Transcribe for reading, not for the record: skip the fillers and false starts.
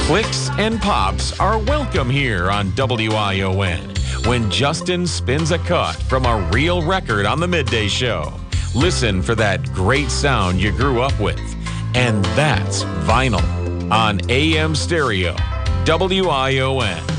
Clicks and pops are welcome here on WION when Justin spins a cut from a real record on the midday show. Listen for that great sound you grew up with. And that's vinyl on AM stereo, WION.